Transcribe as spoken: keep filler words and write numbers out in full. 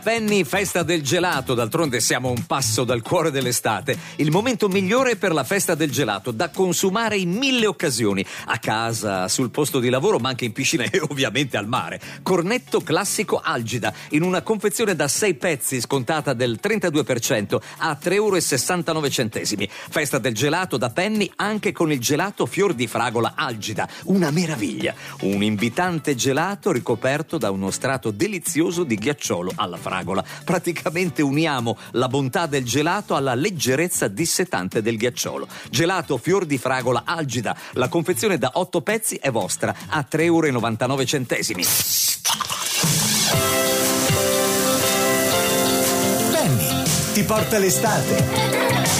Penny, festa del gelato, d'altronde siamo a un passo dal cuore dell'estate. Il momento migliore per la festa del gelato, da consumare in mille occasioni, a casa, sul posto di lavoro, ma anche in piscina e ovviamente al mare. Cornetto classico Algida, in una confezione da sei pezzi, scontata del trentadue per cento a tre euro e sessantanove centesimi. Festa del gelato da Penny anche con il gelato fior di fragola Algida, una meraviglia. Un invitante gelato ricoperto da uno strato delizioso di ghiacciolo alla fragola. Praticamente uniamo la bontà del gelato alla leggerezza dissetante del ghiacciolo. Gelato fior di fragola Algida, la confezione da otto pezzi è vostra a tre euro e novantanove centesimi. Penny ti porta l'estate.